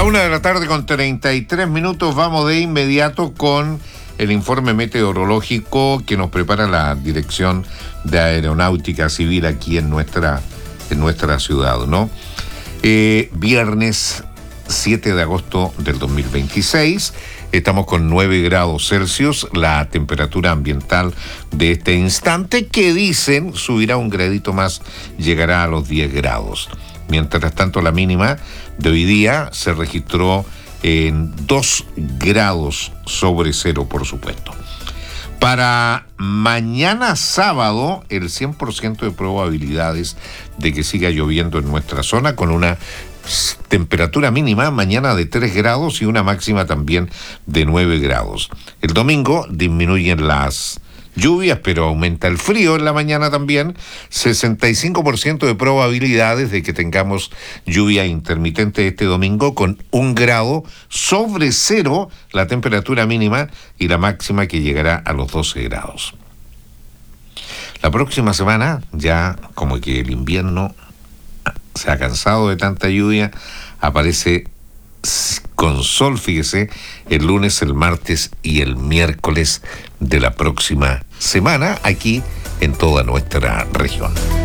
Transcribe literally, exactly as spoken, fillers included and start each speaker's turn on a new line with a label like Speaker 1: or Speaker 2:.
Speaker 1: Una de la tarde con treinta y tres minutos, vamos de inmediato con el informe meteorológico que nos prepara la Dirección de Aeronáutica Civil aquí en nuestra, en nuestra ciudad, ¿no? Eh, viernes siete de agosto del dos mil veintiséis, estamos con nueve grados Celsius, la temperatura ambiental de este instante, que dicen subirá un gradito más, llegará a los diez grados. Mientras tanto, la mínima de hoy día se registró en dos grados sobre cero, por supuesto. Para mañana sábado, el cien por ciento de probabilidades de que siga lloviendo en nuestra zona, con una temperatura mínima mañana de tres grados y una máxima también de nueve grados. El domingo disminuyen las lluvias, pero aumenta el frío en la mañana también. sesenta y cinco por ciento de probabilidades de que tengamos lluvia intermitente este domingo, con un grado sobre cero la temperatura mínima y la máxima que llegará a los doce grados. La próxima semana, ya como que el invierno se ha cansado de tanta lluvia, aparece con sol, fíjese, el lunes, el martes y el miércoles de la próxima semana aquí en toda nuestra región.